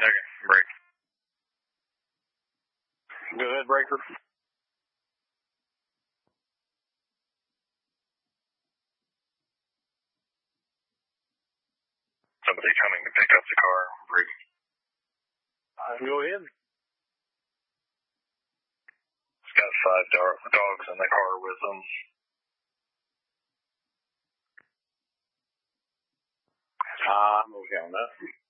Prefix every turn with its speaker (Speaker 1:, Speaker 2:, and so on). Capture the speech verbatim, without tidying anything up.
Speaker 1: Okay, break. Go ahead, breaker. Somebody coming to pick up the car. Break. Uh, go ahead. It's got five do- dogs in the car with them. Uh, I'm okay on that.